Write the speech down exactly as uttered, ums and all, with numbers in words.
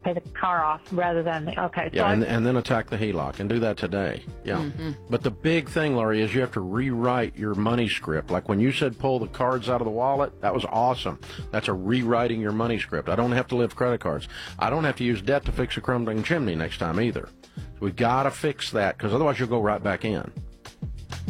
pay the car off rather than, the, okay. Yeah, so and, I, and then attack the H E L O C, and do that today. Yeah. Mm-hmm. But the big thing, Laurie, is you have to rewrite your money script. Like when you said pull the cards out of the wallet, that was awesome. That's a rewriting your money script. I don't have to live credit cards. I don't have to use debt to fix a crumbling chimney next time either. So we got to fix that, because otherwise you'll go right back in.